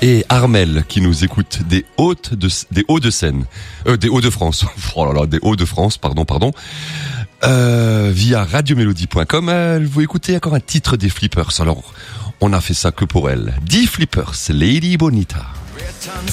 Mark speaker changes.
Speaker 1: et Armel qui nous écoute des Hauts-de-Seine, des Hauts-de-France. Oh là là, des Hauts-de-France, pardon. Via radiomélodie.com, vous écoutez encore un titre des Flippers. Alors, on a fait ça que pour elle. 10 Flippers, Lady Bonita.
Speaker 2: Return